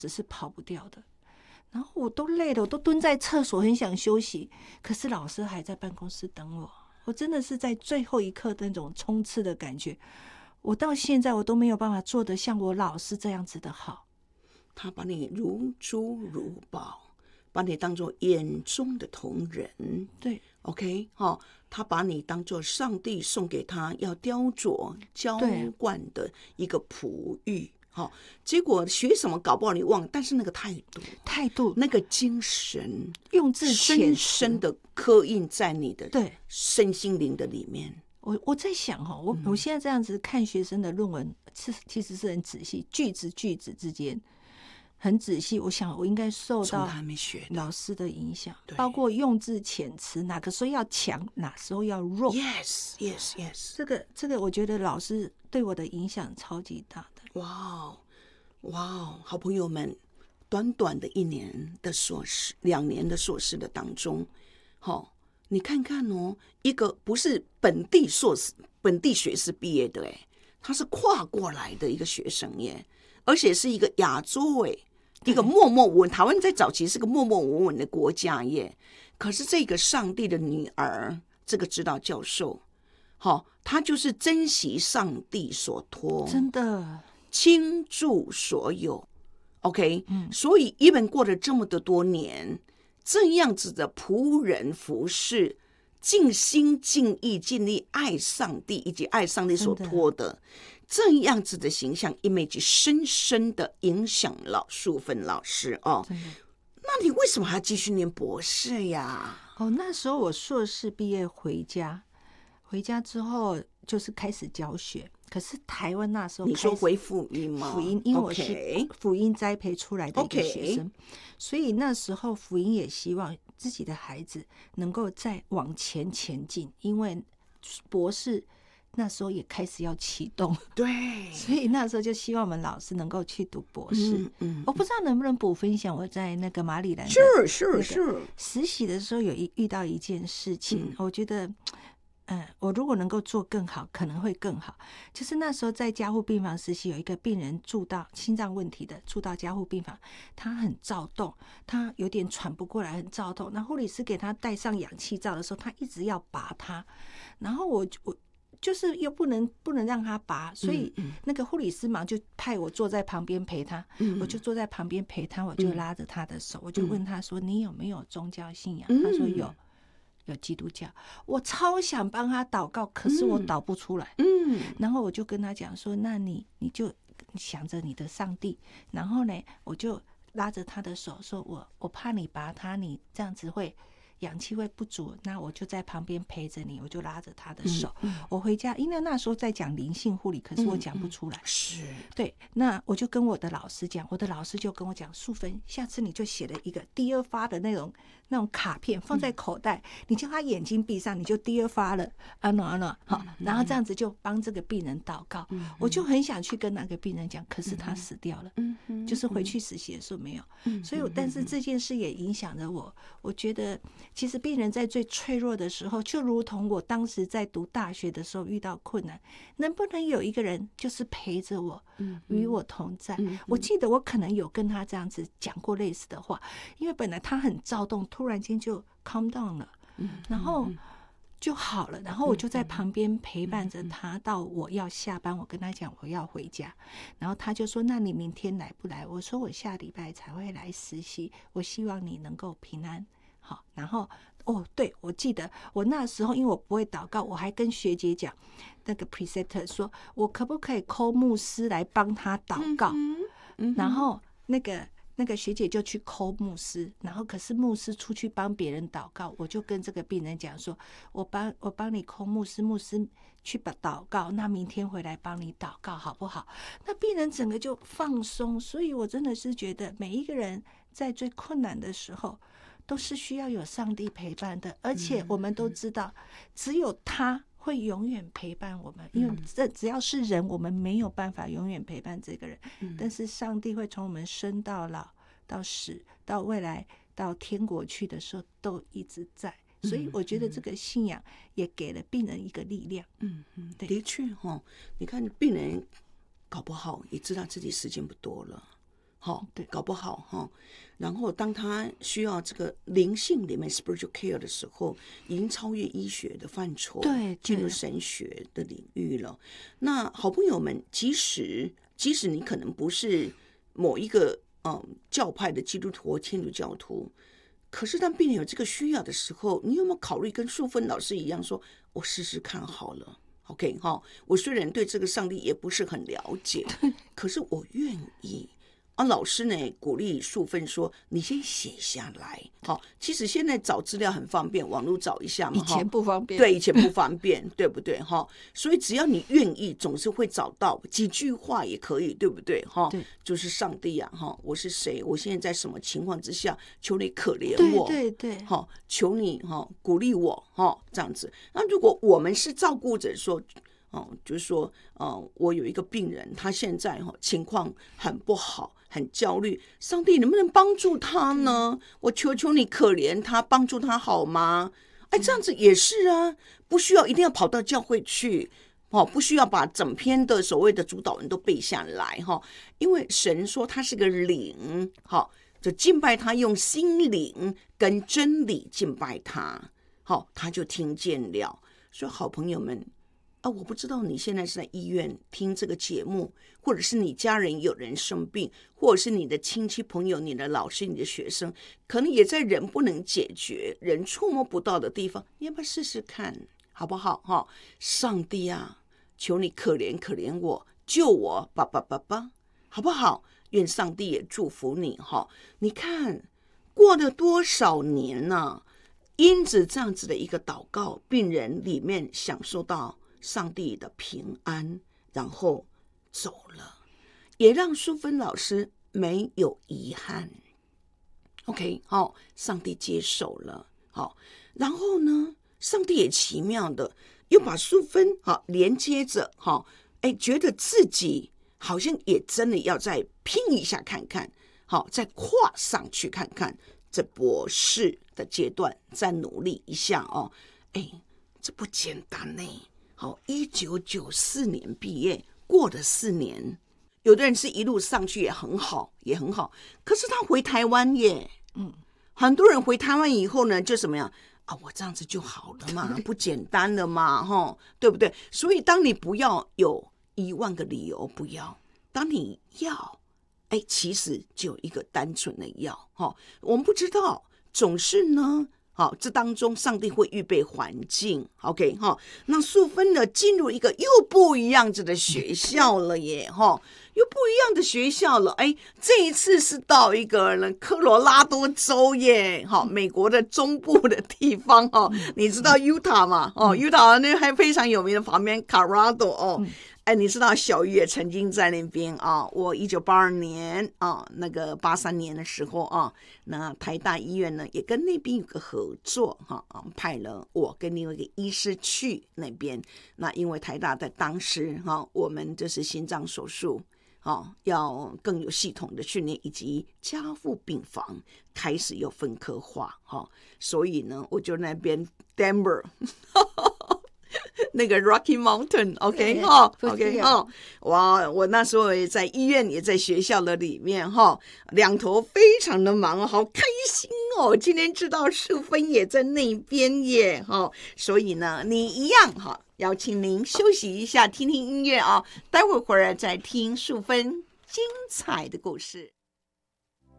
只是跑不掉的。然后我都累了，我都蹲在厕所很想休息，可是老师还在办公室等我。我真的是在最后一刻的那种冲刺的感觉，我到现在我都没有办法做得像我老师这样子的好。 他把你如珠如宝，把你当作眼中的瞳人。 对 OK， 他把你当作上帝送给他要雕琢浇灌的一个璞玉。结果学什么搞不好你忘，但是那个态度那个精神用字深深的刻印在你的身心灵的里面。 我在想我现在这样子看学生的论文其实是很仔细，句子之间很仔细。我想我应该受到老师的影响，包括用字遣词，哪个时候要强，哪时候要弱。 Yes。 这个我觉得老师对我的影响超级大的。 哇，好朋友们，短短的1年的硕士，2年的硕士的当中，你看看一个不是本地学士毕业的他是跨过来的一个学生耶，而且是一个亚洲一个默默无闻，台湾在早期是个默默无闻的国家耶。可是这个上帝的女儿，这个指导教授，他就是珍惜上帝所托， 真的倾注所有。OK，所以一本过了这么的多年，这样子的仆人服侍，尽心尽意尽力爱上帝以及爱上帝所托的这样子的形象 image 深深的影响了淑芬老师那你为什么还继续念博士呀？ 那时候我硕士毕业回家之后就是开始教学。可是台湾那时候你说回福音吗？ 福音，因为我是福音栽培出来的一个学生，所以那时候福音也希望自己的孩子能够再往前进，因为博士那时候也开始要启动， 对， 所以那时候就希望我们老师能够去读博士。我不知道能不能补分享我在那个马里兰是实习的时候有遇到一件事情，我觉得我如果能够做更好，可能会更好。就是那时候在加护病房实习，有一个病人住到心脏问题的，住到加护病房，他很躁动，他有点喘不过来，很躁动。那护理师给他戴上氧气罩的时候，他一直要拔他，然后我就是又不能让他拔，所以那个护理师忙就派我坐在旁边陪他，我就坐在旁边陪他，我就拉着他的手，我就问他说：“你有没有宗教信仰？”他说有基督教。我超想帮他祷告，可是我祷不出来。然后我就跟他讲说：“那你就想着你的上帝。”然后呢，我就拉着他的手说：“我怕你拔他，你这样子氧气会不足，那我就在旁边陪着你。”我就拉着他的手，我回家，因为那时候在讲灵性护理，可是我讲不出来。 是对，那我就跟我的老师讲，我的老师就跟我讲：“淑芬，下次你就写了一个第二发的那种卡片放在口袋，你叫他眼睛闭上，你就第二发了，好，然后这样子就帮这个病人祷告。”我就很想去跟那个病人讲，可是他死掉了，就是回去实习的时候没有。所以但是这件事也影响着我，我觉得其实病人在最脆弱的时候，就如同我当时在读大学的时候遇到困难，能不能有一个人就是陪着我，与我同在。我记得我可能有跟他这样子讲过类似的话，因为本来他很躁动，突然间就 calm down 了，然后就好了，然后我就在旁边陪伴着他到我要下班，我跟他讲我要回家，然后他就说：“那你明天来不来？”我说：“我下礼拜才会来实习，我希望你能够平安。”好，然后对，我记得我那时候因为我不会祷告，我还跟学姐讲，那个 preceptor 说我可不可以call牧师来帮他祷告，然后那个学姐就去call牧师，然后可是牧师出去帮别人祷告，我就跟这个病人讲说，我帮你call牧师，牧师去祷告，那明天回来帮你祷告好不好？那病人整个就放松。所以我真的是觉得每一个人在最困难的时候都是需要有上帝陪伴的，而且我们都知道只有他会永远陪伴我们，因为这只要是人，我们没有办法永远陪伴这个人，但是上帝会从我们生到老到死到未来到天国去的时候都一直在。所以我觉得这个信仰也给了病人一个力量。 的确你看病人搞不好也知道自己时间不多了， 对， 搞不好然后当他需要这个灵性里面 spiritual care 的时候，已经超越医学的范畴， 对， 进入神学的领域了。那好朋友们，即使你可能不是某一个教派的基督徒或天主教徒，可是当病人有这个需要的时候，你有没有考虑跟淑芬老师一样说，我试试看好了？OK 我虽然对这个上帝也不是很了解，可是我愿意。老师呢鼓励淑芬说：“你先写下来。”其实现在找资料很方便，网络找一下嘛。 以前不方便， 对，以前不方便，对不对？所以只要你愿意，总是会找到几句话也可以，对不对？ 对， 就是上帝啊，我是谁？我现在在什么情况之下？求你可怜我， 对， 求你鼓励我，这样子。那如果我们是照顾者说。就是说，我有一个病人，他现在情况很不好，很焦虑。上帝能不能帮助他呢？我求求你，可怜他，帮助他好吗？这样子也是啊，不需要一定要跑到教会去，不需要把整篇的所谓的主导文都背下来，因为神说他是个灵，就敬拜他，用心灵跟真理敬拜他，他就听见了。所以好朋友们。我不知道你现在是在医院听这个节目，或者是你家人有人生病，或者是你的亲戚朋友、你的老师、你的学生，可能也在人不能解决、人触摸不到的地方，你要不要试试看，好不好？上帝啊，求你可怜可怜我，救我，吧，好不好？愿上帝也祝福你你看过了多少年啊，因此这样子的一个祷告，病人里面享受到上帝的平安，然后走了，也让淑芬老师没有遗憾。OK， 上帝接手了，然后呢，上帝也奇妙的又把淑芬连接着，觉得自己好像也真的要再拼一下看看，再跨上去看看，这博士的阶段再努力一下这不简单呢。1994年毕业，过了4年，有的人是一路上去也很好，可是他回台湾耶，很多人回台湾以后呢，就什么样我这样子就好了嘛，不简单了嘛，对不对？所以当你不要有10000个理由不要，当你要，其实就有一个单纯的要，我们不知道，总是呢。这当中上帝会预备环境 OK 那淑芬呢进入一个又不一样子的学校了耶又不一样的学校了这一次是到一个科罗拉多州耶美国的中部的地方你知道 Utah 吗Utah 那还非常有名的旁边 Colorado 你知道小鱼也曾经在那边我1982年那个83年的时候那台大医院呢也跟那边有个合作派了我跟另外一个医师去那边。那因为台大在当时我们就是心脏手术要更有系统的训练，以及加护病房开始有分科化所以呢我就那边 Denver 那个 Rocky Mountain OK 哇，我那时候也在医院也在学校的里面两头非常的忙，好开心今天知道淑芬也在那边耶所以呢你一样邀请您休息一下，听听音乐待会儿回来再听淑芬精彩的故事。